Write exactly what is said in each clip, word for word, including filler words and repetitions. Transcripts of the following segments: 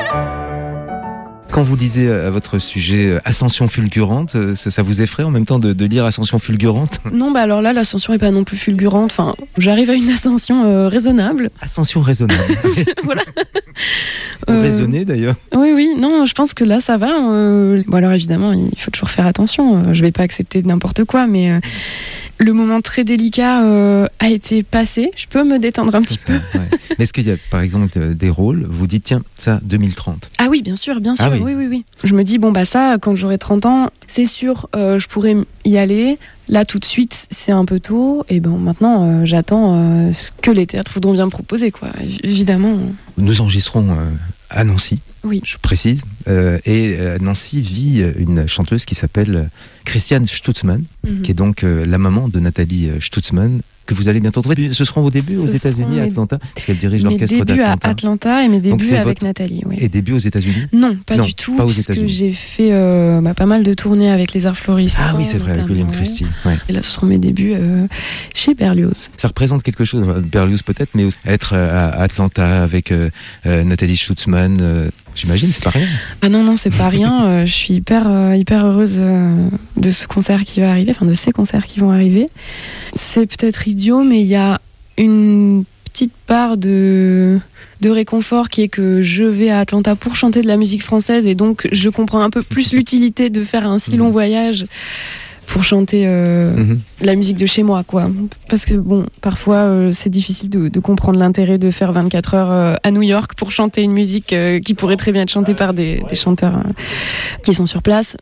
Quand vous lisez à votre sujet Ascension fulgurante, ça, ça vous effraie en même temps de, de lire Ascension fulgurante ? Non, bah alors là, l'ascension est pas non plus fulgurante. Enfin, j'arrive à une ascension euh, raisonnable. Ascension raisonnable. Voilà. Vous Euh, raisonnez d'ailleurs. Oui, oui, non, je pense que là, ça va. Euh... Bon, alors évidemment, il faut toujours faire attention. Euh, je vais pas accepter n'importe quoi, mais euh, le moment très délicat euh, a été passé. Je peux me détendre un petit C'est ça, peu. ouais. Mais est-ce qu'il y a par exemple des rôles, vous dites tiens, ça, deux mille trente. Ah oui, bien sûr, bien sûr, Ah oui. oui. oui, oui, Je me dis, bon, bah ça, quand j'aurai trente ans, c'est sûr, euh, je pourrais y aller. Là, tout de suite, c'est un peu tôt. Et bon, maintenant, euh, j'attends euh, ce que les théâtres voudront bien me proposer, quoi. Évidemment. Nous enregistrons euh, à Nancy, Oui. je précise. Euh, et euh, Nancy vit une chanteuse qui s'appelle Christiane Stutzmann, Mhm. qui est donc euh, la maman de Nathalie Stutzmann, que vous allez bientôt trouver. Ce seront vos débuts aux Ce États-Unis, à seront mes- Atlanta, parce qu'elle dirige Mes l'orchestre débuts à d'Atlanta. Atlanta et mes Donc, débuts c'est avec votre- Nathalie, oui. Et débuts aux États-Unis. Non, pas Non, du tout, pas aux puisque États-Unis. j'ai fait euh, bah, pas mal de tournées avec les Arts Florissants. Ah oui, c'est vrai, avec William notamment. Christie. Ouais. Et là, ce seront mes débuts euh, chez Berlioz. Ça représente quelque chose, Berlioz peut-être, mais être à Atlanta avec euh, euh, Nathalie Stutzmann, euh, j'imagine, c'est pas rien. Ah non, non, c'est pas rien. Euh, je suis hyper, euh, hyper heureuse euh, de ce concert qui va arriver, enfin de ces concerts qui vont arriver. C'est peut-être idiot, mais il y a une petite part de, de réconfort qui est que je vais à Atlanta pour chanter de la musique française et donc je comprends un peu plus l'utilité de faire un si long voyage pour chanter euh, Mhm. la musique de chez moi, quoi. Parce que bon, parfois euh, c'est difficile de, de comprendre l'intérêt de faire vingt-quatre heures euh, à New York pour chanter une musique euh, qui pourrait très bien être chantée par des, des chanteurs euh, qui sont sur place.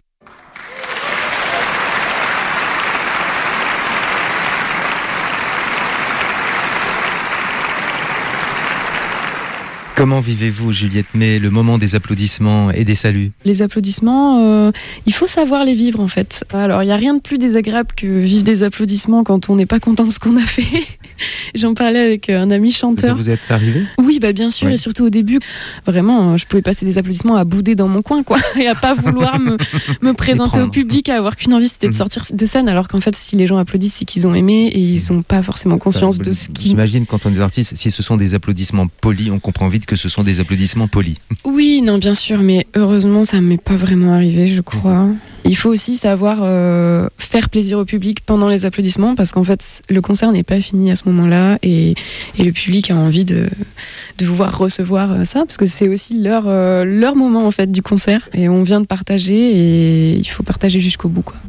Comment vivez-vous, Juliette May, le moment des applaudissements et des saluts ? Les applaudissements, euh, il faut savoir les vivre en fait. Alors il n'y a rien de plus désagréable que vivre des applaudissements quand on n'est pas content de ce qu'on a fait. J'en parlais avec un ami Ça chanteur. vous est arrivé ? Oui, bah bien sûr, Ouais. et surtout au début, vraiment, je pouvais passer des applaudissements à bouder dans mon coin, quoi, et à pas vouloir me, me présenter prendre. au public, à avoir qu'une envie, c'était de Mhm. sortir de scène, alors qu'en fait, si les gens applaudissent, c'est qu'ils ont aimé, et ils n'ont pas forcément conscience de ce qui... J'imagine, quand on est artiste, si ce sont des applaudissements polis, on comprend vite que ce sont des applaudissements polis. Oui, non, bien sûr, mais heureusement, ça m'est pas vraiment arrivé, je crois. Il faut aussi savoir euh, faire plaisir au public pendant les applaudissements, parce qu'en fait, le concert n'est pas fini à ce moment-là, et, et le public a envie de, de pouvoir recevoir euh, ça, parce que c'est aussi leur, euh, leur moment en fait du concert, et on vient de partager, et il faut partager jusqu'au bout, quoi.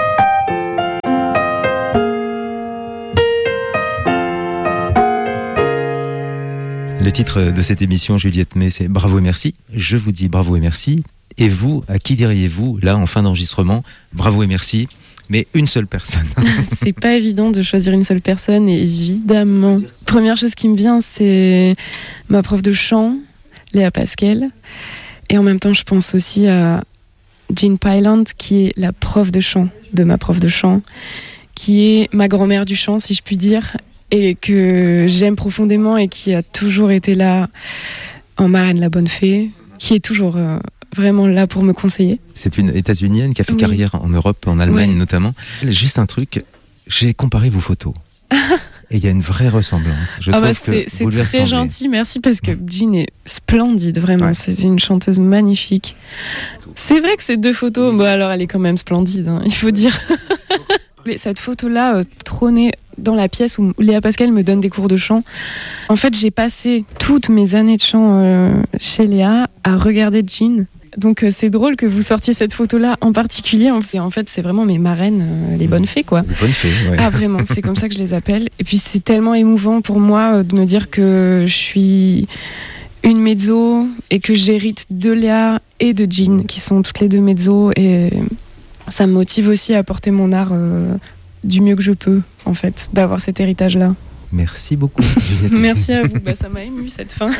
Le titre de cette émission, Juliette May, c'est Bravo et merci. Je vous dis bravo et merci. Et vous, à qui diriez-vous, là, en fin d'enregistrement, bravo et merci, mais une seule personne? C'est pas évident de choisir une seule personne, et évidemment. Première chose qui me vient, c'est ma prof de chant, Léa Pasquel. Et en même temps, je pense aussi à Jean Pylant, qui est la prof de chant de ma prof de chant, qui est ma grand-mère du chant, si je puis dire, et que j'aime profondément et qui a toujours été là en marraine la bonne fée, qui est toujours euh, vraiment là pour me conseiller. C'est une États-Unienne qui a fait Oui. carrière en Europe, en Allemagne Ouais. notamment. Juste un truc, j'ai comparé vos photos. Et il y a une vraie ressemblance. Je Ah trouve bah que c'est c'est vous lui très ressemblez. gentil, merci, parce que Jean est splendide, vraiment. Ouais. C'est une chanteuse magnifique. C'est vrai que ces deux photos, bon alors elle est quand même splendide, hein, il faut dire. Mais cette photo-là, euh, trônée dans la pièce où Léa Pasquel me donne des cours de chant. En fait, j'ai passé toutes mes années de chant euh, chez Léa à regarder Jean. Donc euh, c'est drôle que vous sortiez cette photo-là en particulier. En fait, en fait, c'est vraiment mes marraines, euh, les bonnes fées, quoi. Une bonne fée, ouais. Ah vraiment, c'est comme ça que je les appelle. Et puis c'est tellement émouvant pour moi euh, de me dire que je suis une mezzo et que j'hérite de Léa et de Jean, qui sont toutes les deux mezzo, et ça me motive aussi à porter mon art euh, du mieux que je peux, en fait, d'avoir cet héritage-là. Merci beaucoup, Juliette. Merci à vous, bah, ça m'a ému cette fin.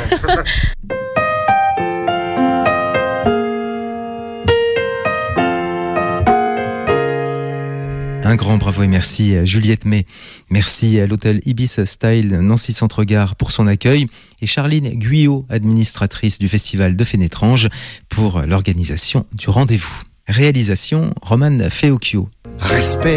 Un grand bravo et merci à Juliette May. Merci à l'hôtel Ibis Style Nancy Centre-Gare pour son accueil et Charline Guyot, administratrice du festival de Fénétrange, pour l'organisation du rendez-vous. Réalisation Roman Feocchio. Respect.